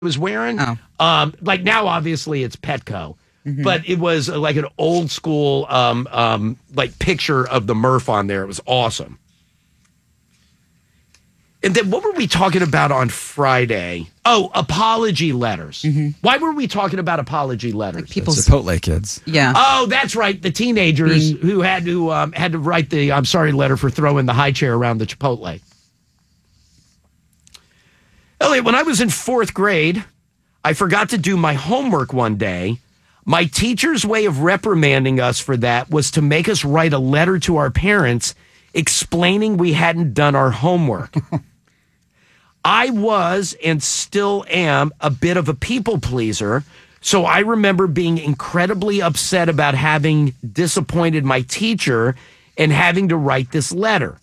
was wearing. Oh. Like now, obviously, it's Petco. But it was like an old school like picture of the Murph on there. It was awesome. And then what were we talking about on Friday? Oh, apology letters. Why were we talking about apology letters? Like people's Chipotle kids. Yeah. Oh, that's right. The teenagers who had to write the I'm sorry letter for throwing the high chair around the Chipotle. Elliot, when I was in 4th grade, I forgot to do my homework one day. My teacher's way of reprimanding us for that was to make us write a letter to our parents explaining we hadn't done our homework. I was and still am a bit of a people pleaser, so I remember being incredibly upset about having disappointed my teacher and having to write this letter.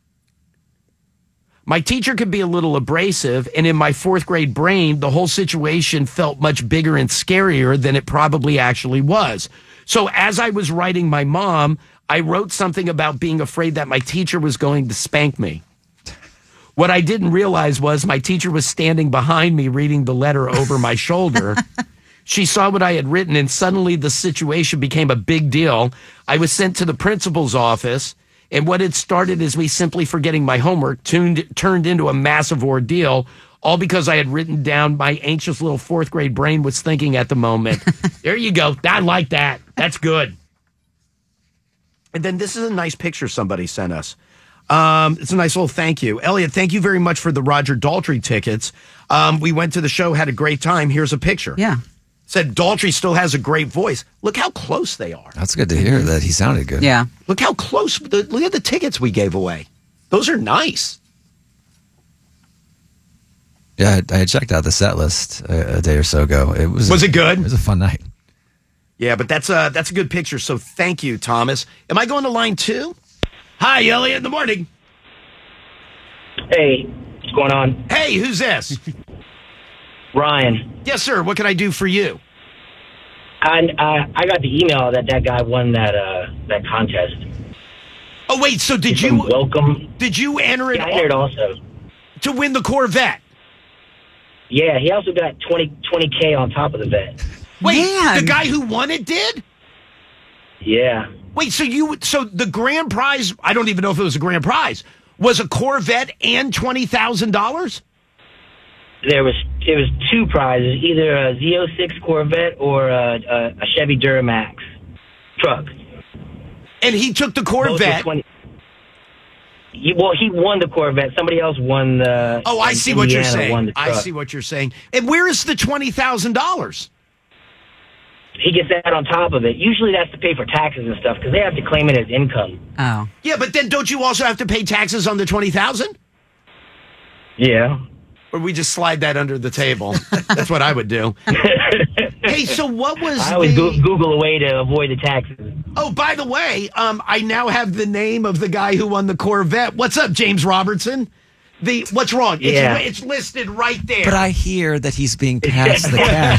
My teacher could be a little abrasive, and in my 4th grade brain, the whole situation felt much bigger and scarier than it probably actually was. So as I was writing my mom, I wrote something about being afraid that my teacher was going to spank me. What I didn't realize was my teacher was standing behind me reading the letter over my shoulder. She saw what I had written, and suddenly the situation became a big deal. I was sent to the principal's office, and what had started as me simply forgetting my homework turned into a massive ordeal, all because I had written down my anxious little 4th grade brain was thinking at the moment. There you go. I like that. That's good. And then this is a nice picture somebody sent us. It's a nice little thank you. Elliot, thank you very much for the Roger Daltrey tickets. We went to the show, had a great time. Here's a picture. Yeah. Said Daltrey still has a great voice. Look how close they are. That's good to hear that he sounded good. Yeah. Look how close. Look at the tickets we gave away. Those are nice. Yeah, I checked out the set list a day or so ago. Was it good? It was a fun night. Yeah, but that's a good picture. So thank you, Thomas. Am I going to line 2? Hi, Elliot. In the morning. Hey, what's going on? Hey, who's this? Ryan. Yes, sir. What can I do for you? I got the email that guy won that contest. Oh, wait. So did From you Welcome? Did you enter it? Yeah, I entered also to win the Corvette? Yeah, he also got 20K on top of the bet. Wait, Man. the guy who won it did? Yeah. Wait, so the grand prize? I don't even know if it was a grand prize. Was a Corvette and $20,000? It was 2 prizes, either a Z06 Corvette or a Chevy Duramax truck. And he took the Both were Corvette. 20. He won the Corvette. Somebody else won the. Oh, I see what you're Indiana won saying. the truck. I see what you're saying. And where is the $20,000? He gets that on top of it. Usually that's to pay for taxes and stuff because they have to claim it as income. Oh. Yeah, but then don't you also have to pay taxes on the $20,000? Yeah. Or we just slide that under the table? That's what I would do. Hey, so what was I always Google a way to avoid the taxes. Oh, by the way, I now have the name of the guy who won the Corvette. What's up, James Robertson? What's wrong? Yeah. It's listed right there. But I hear that he's being passed the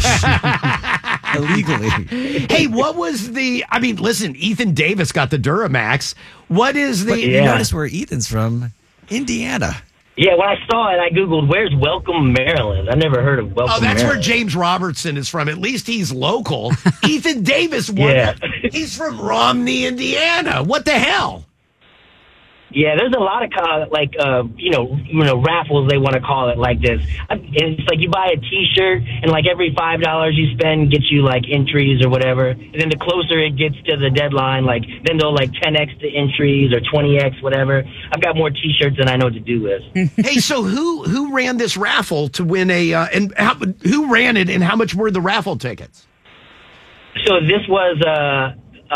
cash illegally. Hey, what was I mean, listen, Ethan Davis got the Duramax. What is the... But you notice where Ethan's from? Indiana. Yeah, when I saw it, I Googled, where's Welcome, Maryland? I never heard of Welcome, Oh, that's Maryland. where James Robertson is from. At least he's local. Ethan Davis won. Yeah. He's from Romney, Indiana. What the hell? Yeah, there's a lot of raffles they want to call it like this. And it's like you buy a T-shirt, and like every $5 you spend gets you like entries or whatever. And then the closer it gets to the deadline, like then they'll like 10x the entries or 20x whatever. I've got more T-shirts than I know what to do with. Hey, so who ran this raffle to win who ran it, and how much were the raffle tickets? So this was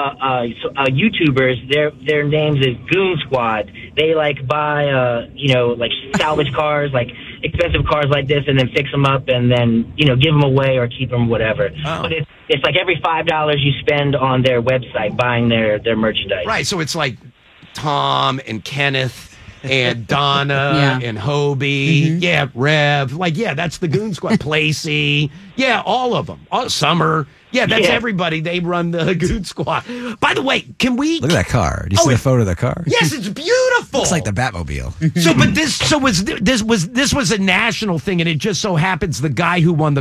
YouTubers. Their names is Goon Squad. They like buy like salvage cars, like expensive cars like this, and then fix them up, and then give them away or keep them, whatever. Oh. But it's like every $5 you spend on their website buying their merchandise. Right, so it's like Tom and Kenneth and Donna and Hobie, yeah, Rev, that's the Goon Squad. Placey, all of them. Summer, that's everybody. They run the Goon Squad. By the way, can we look at that car? Do you see the photo of the car? Yes, it's beautiful. Looks like the Batmobile. This was a national thing, and it just so happens the guy who won the